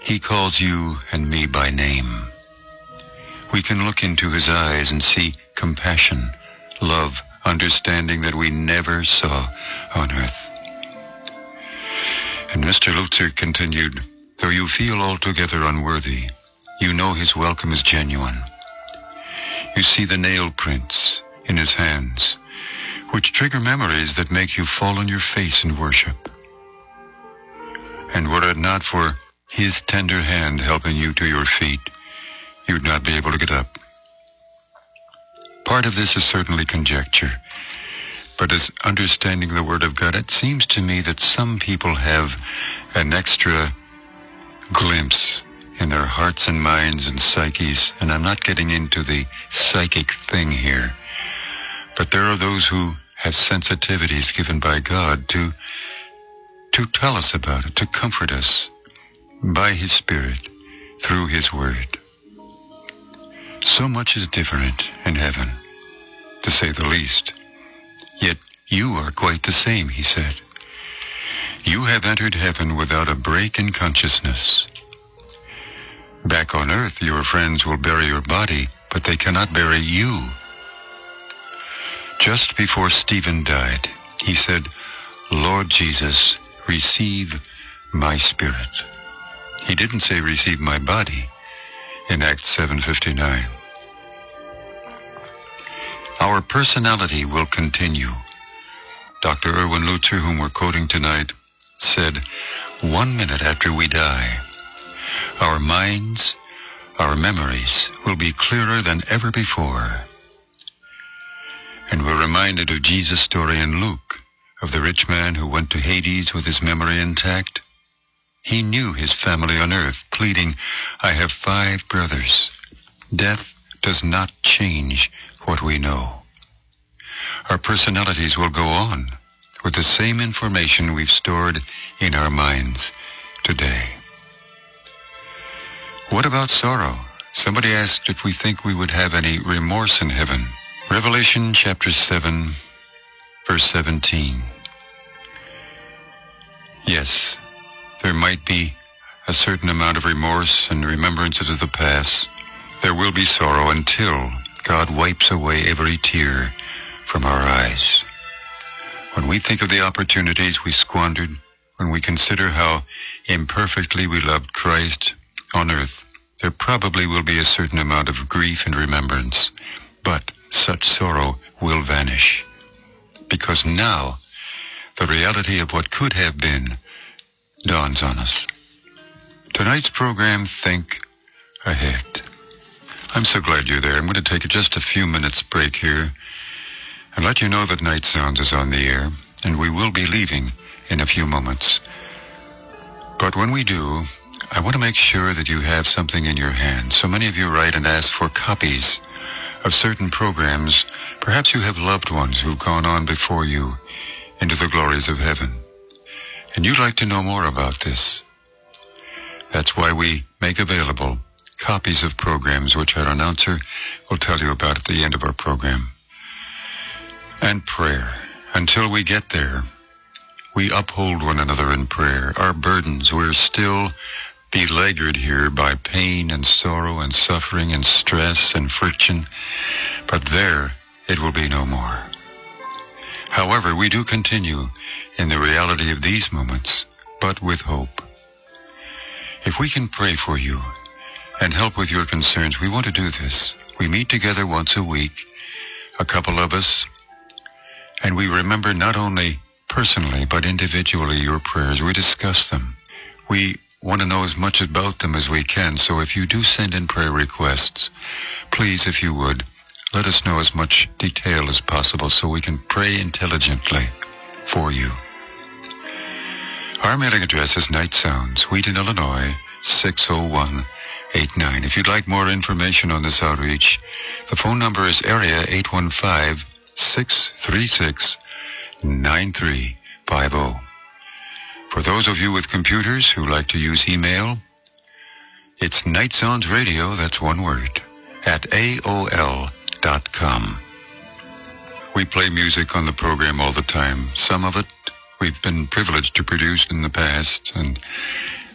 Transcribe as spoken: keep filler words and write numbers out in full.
He calls you and me by name. We can look into his eyes and see compassion, love, understanding that we never saw on earth. And Mister Lutzer continued, though you feel altogether unworthy, you know his welcome is genuine. You see the nail prints in his hands, which trigger memories that make you fall on your face in worship. And were it not for his tender hand helping you to your feet, you'd not be able to get up. Part of this is certainly conjecture, but as understanding the Word of God, it seems to me that some people have an extra glimpse in their hearts and minds and psyches, and I'm not getting into the psychic thing here, but there are those who have sensitivities given by God to to tell us about it, to comfort us by his Spirit through his Word. So much is different in heaven, to say the least. Yet you are quite the same, he said. You have entered heaven without a break in consciousness. Back on earth, your friends will bury your body, but they cannot bury you. Just before Stephen died, he said, Lord Jesus, receive my spirit. He didn't say receive my body in Acts seven fifty-nine. Our personality will continue. Doctor Erwin Lutzer, whom we're quoting tonight, said, one minute after we die, our minds, our memories will be clearer than ever before. And we're reminded of Jesus' story in Luke, of the rich man who went to Hades with his memory intact. He knew his family on earth, pleading, I have five brothers. Death does not change what we know. Our personalities will go on with the same information we've stored in our minds today. What about sorrow? Somebody asked if we think we would have any remorse in heaven. Revelation chapter seven, verse seventeen. Yes, there might be a certain amount of remorse and remembrances of the past. There will be sorrow until God wipes away every tear from our eyes. When we think of the opportunities we squandered, when we consider how imperfectly we loved Christ on earth, there probably will be a certain amount of grief and remembrance, but such sorrow will vanish, because now the reality of what could have been dawns on us. Tonight's program, Think Ahead. I'm so glad you're there. I'm going to take just a few minutes break here and let you know that Night Sounds is on the air, and we will be leaving in a few moments. But when we do, I want to make sure that you have something in your hand. So many of you write and ask for copies of certain programs. Perhaps you have loved ones who've gone on before you into the glories of heaven, and you'd like to know more about this. That's why we make available copies of programs which our announcer will tell you about at the end of our program. And prayer. Until we get there, we uphold one another in prayer. Our burdens, we're still beleaguered here by pain and sorrow and suffering and stress and friction, but there it will be no more. However, we do continue in the reality of these moments, but with hope. If we can pray for you and help with your concerns, we want to do this. We meet together once a week, a couple of us, and we remember not only personally but individually your prayers. We discuss them. We want to know as much about them as we can, so if you do send in prayer requests, please, if you would, let us know as much detail as possible so we can pray intelligently for you. Our mailing address is Night Sounds, Wheaton, Illinois, six oh one eight nine. If you'd like more information on this outreach, the phone number is area eight one five, six three six, nine three five oh. For those of you with computers who like to use email, it's Night Sounds Radio, that's one word, at A O L dot com. We play music on the program all the time. Some of it we've been privileged to produce in the past, and